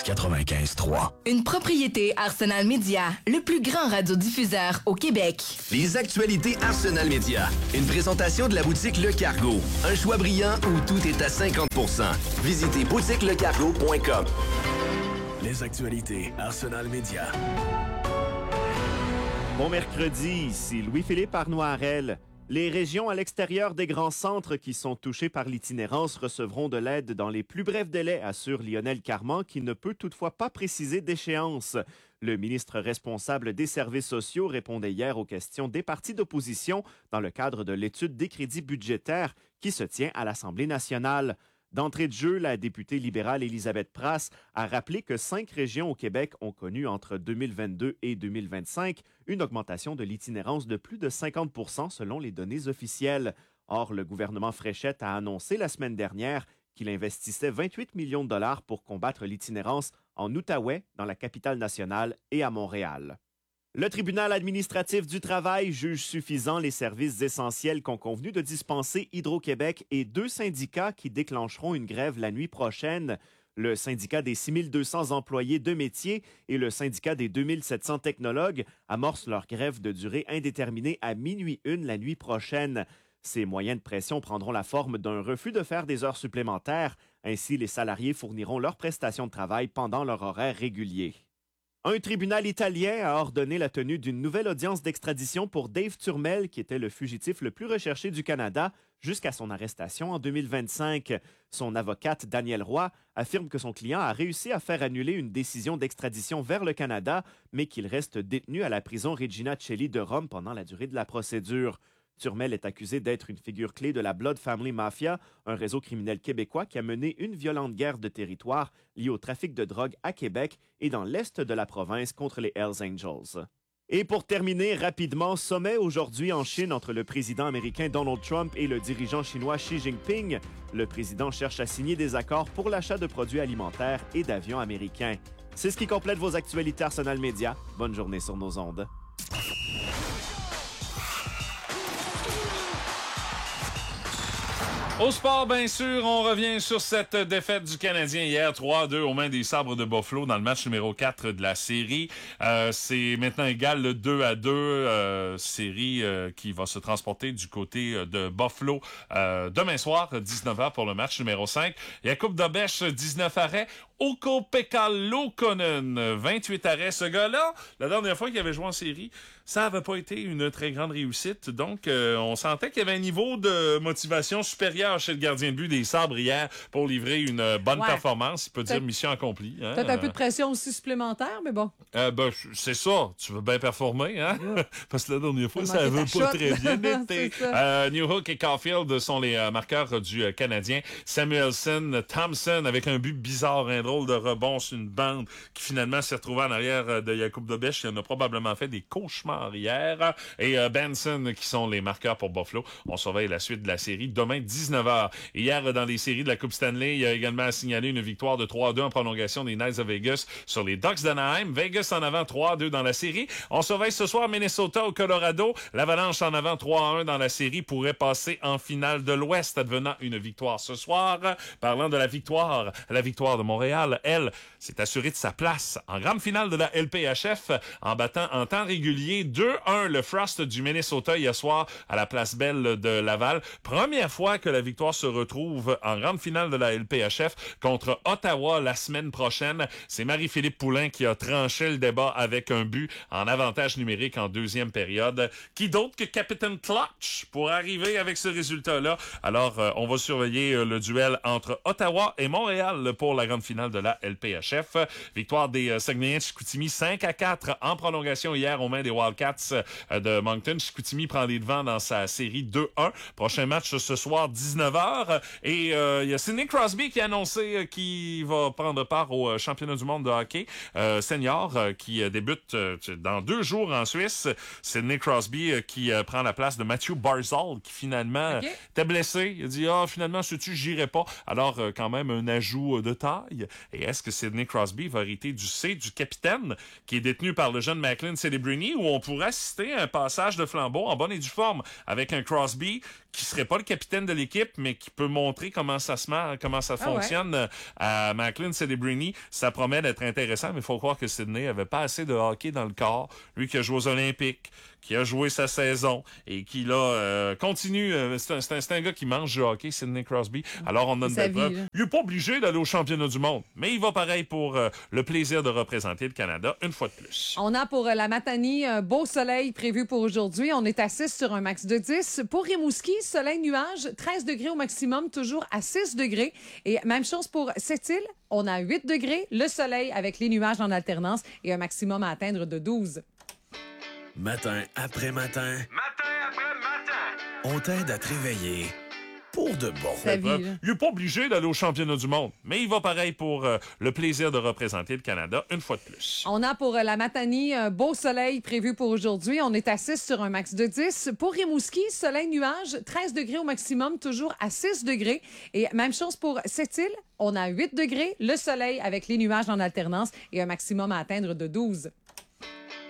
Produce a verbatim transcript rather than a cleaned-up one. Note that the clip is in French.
quatre-vingt-quinze trois. Une propriété Arsenal Media, le plus grand radiodiffuseur au Québec. Les actualités Arsenal Media. Une présentation de la boutique Le Cargo. Un choix brillant où tout est à cinquante pour cent. Visitez boutique le cargo point com. Les actualités Arsenal Media. Bon mercredi, ici Louis-Philippe Arnoirel. Les régions à l'extérieur des grands centres qui sont touchées par l'itinérance recevront de l'aide dans les plus brefs délais, assure Lionel Carman, qui ne peut toutefois pas préciser d'échéance. Le ministre responsable des services sociaux répondait hier aux questions des partis d'opposition dans le cadre de l'étude des crédits budgétaires qui se tient à l'Assemblée nationale. D'entrée de jeu, la députée libérale Elisabeth Prasse a rappelé que cinq régions au Québec ont connu entre deux mille vingt-deux et deux mille vingt-cinq une augmentation de l'itinérance de plus de cinquante pour cent selon les données officielles. Or, le gouvernement Fréchette a annoncé la semaine dernière qu'il investissait vingt-huit millions de dollars pour combattre l'itinérance en Outaouais, dans la capitale nationale, et à Montréal. Le tribunal administratif du travail juge suffisant les services essentiels qu'ont convenu de dispenser Hydro-Québec et deux syndicats qui déclencheront une grève la nuit prochaine. Le syndicat des six mille deux cents employés de métier et le syndicat des deux mille sept cents technologues amorcent leur grève de durée indéterminée à minuit une la nuit prochaine. Ces moyens de pression prendront la forme d'un refus de faire des heures supplémentaires. Ainsi, les salariés fourniront leurs prestations de travail pendant leur horaire régulier. Un tribunal italien a ordonné la tenue d'une nouvelle audience d'extradition pour Dave Turmel, qui était le fugitif le plus recherché du Canada jusqu'à son arrestation en deux mille vingt-cinq. Son avocate, Danielle Roy, affirme que son client a réussi à faire annuler une décision d'extradition vers le Canada, mais qu'il reste détenu à la prison Regina Coeli de Rome pendant la durée de la procédure. Turmel est accusé d'être une figure clé de la Blood Family Mafia, un réseau criminel québécois qui a mené une violente guerre de territoire liée au trafic de drogue à Québec et dans l'est de la province contre les Hells Angels. Et pour terminer rapidement, sommet aujourd'hui en Chine entre le président américain Donald Trump et le dirigeant chinois Xi Jinping. Le président cherche à signer des accords pour l'achat de produits alimentaires et d'avions américains. C'est ce qui complète vos actualités Arsenal Media. Bonne journée sur nos ondes. Au sport, bien sûr, on revient sur cette défaite du Canadien hier, trois à deux aux mains des Sabres de Buffalo dans le match numéro quatre de la série. Euh, c'est maintenant égal le deux à deux, euh, série euh, qui va se transporter du côté de Buffalo euh, demain soir, dix-neuf heures pour le match numéro cinq. Jakub Dobeš, dix-neuf arrêts. Ukko-Pekka Luukkonen, vingt-huit arrêts. Ce gars-là, la dernière fois qu'il avait joué en série, ça avait pas été une très grande réussite. Donc, euh, on sentait qu'il y avait un niveau de motivation supérieur chez le gardien de but des Sabres hier pour livrer une bonne ouais. performance. Il peut dire mission accomplie. Hein? Peut-être un peu de pression aussi supplémentaire, mais bon. Euh, ben, c'est ça. Tu veux bien performer, hein? Yeah. Parce que la dernière fois, ça veut pas très bien été. euh, Newhook et Caulfield sont les euh, marqueurs du euh, Canadien. Samuelson, Thompson avec un but bizarre, un drôle de rebond sur une bande qui finalement s'est retrouvé en arrière de Jakub Dobeš. Il en a probablement fait des cauchemars hier. Et euh, Benson qui sont les marqueurs pour Buffalo. On surveille la suite de la série demain dix-neuf heures. Hier, dans les séries de la Coupe Stanley, il y a également signalé une victoire de trois à deux en prolongation des Knights of Vegas sur les Ducks d'Anaheim. Vegas en avant trois à deux dans la série. On surveille ce soir Minnesota au Colorado. L'Avalanche en avant trois à un dans la série pourrait passer en finale de l'Ouest, advenant une victoire ce soir. Parlant de la victoire, la victoire de Montréal, elle, s'est assurée de sa place en grande finale de la L P H F en battant en temps régulier deux un le Frost du Minnesota hier soir à la Place Belle de Laval. Première fois que la victoire se retrouve en grande finale de la L P H F contre Ottawa la semaine prochaine. C'est Marie-Philippe Poulin qui a tranché le débat avec un but en avantage numérique en deuxième période. Qui d'autre que Captain Clutch pour arriver avec ce résultat-là? Alors, euh, on va surveiller euh, le duel entre Ottawa et Montréal pour la grande finale de la L P H F. Victoire des euh, Saguenayens de Chicoutimi cinq à quatre en prolongation hier aux mains des Wildcats euh, de Moncton. Chicoutimi prend les devants dans sa série deux un. Prochain match ce soir dix-neuf heures. Et euh, il y a Sidney Crosby qui a annoncé euh, qu'il va prendre part au euh, championnat du monde de hockey euh, senior euh, qui euh, débute euh, dans deux jours en Suisse. Sidney Crosby euh, qui euh, prend la place de Matthew Barzal qui finalement okay. était blessé. Il a dit « Ah, finalement, sais-tu, j'irai pas. » Alors, euh, quand même, un ajout euh, de taille. Et est-ce que Sidney Crosby va hériter du C du capitaine qui est détenu par le jeune Macklin Celebrini, où on pourrait assister à un passage de flambeau en bonne et due forme avec un Crosby qui serait pas le capitaine de l'équipe, mais qui peut montrer comment ça se met, comment ça ah fonctionne ouais. à Macklin Celebrini. Ça promet d'être intéressant, mais il faut croire que Sidney avait pas assez de hockey dans le corps. Lui qui a joué aux Olympiques, qui a joué sa saison et qui là euh, continue. Euh, c'est, un, c'est, un, c'est un gars qui mange du hockey, Sidney Crosby. Alors on a une belle preuve. Il n'est pas obligé d'aller au championnat du monde, mais il va pareil pour euh, le plaisir de représenter le Canada une fois de plus. On a pour la Matanie un beau soleil prévu pour aujourd'hui. On est à six sur un max de dix. Pour Rimouski, soleil, nuage, treize degrés au maximum, toujours à six degrés. Et même chose pour Sept-Îles, on a huit degrés, le soleil avec les nuages en alternance et un maximum à atteindre de douze. Matin après matin. Matin après matin. On t'aide à te réveiller. Pour de bon. Vie, il n'est pas obligé d'aller au championnat du monde, mais il va pareil pour euh, le plaisir de représenter le Canada une fois de plus. On a pour la Matanie un beau soleil prévu pour aujourd'hui. On est à six sur un max de dix. Pour Rimouski, soleil, nuage, treize degrés au maximum, toujours à six degrés. Et même chose pour Sept-Îles, on a huit degrés, le soleil avec les nuages en alternance et un maximum à atteindre de douze.